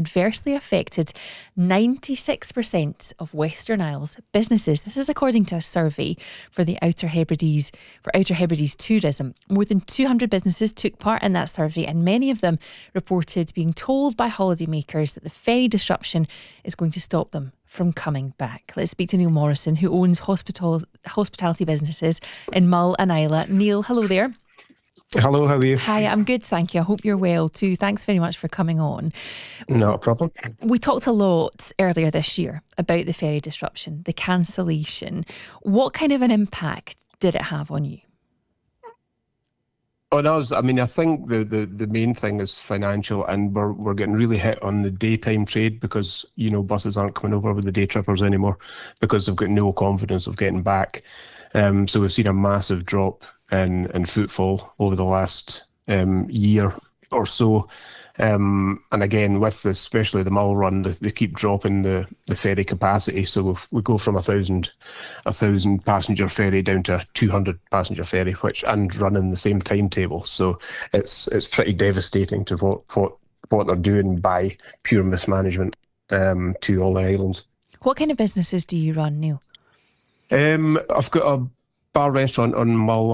adversely affected 96% of Western Isles businesses. This is according to a survey for the Outer Hebrides Tourism. More than 200 businesses took part in that survey, and many of them reported being told by holidaymakers that the ferry disruption is going to stop them from coming back. Let's speak to Neil Morrison, who owns hospitality businesses in Mull and Islay. Neil, hello there. Hello, how are you? Hi, I'm good, thank you. I hope you're well too. Thanks very much for coming on. Not a problem. We talked a lot earlier this year about the ferry disruption, the cancellation. What kind of an impact did it have on you? On us, I think the main thing is financial, and we're getting really hit on the daytime trade because, buses aren't coming over with the day trippers anymore because they've got no confidence of getting back. So we've seen a massive drop in footfall over the last year or so. And again, with this, especially the Mull run, they keep dropping the ferry capacity. So we go from a 1,000 passenger ferry down to a 200 passenger ferry, and running the same timetable. So it's pretty devastating to what they're doing by pure mismanagement to all the islands. What kind of businesses do you run, Neil? I've got a bar restaurant on Mull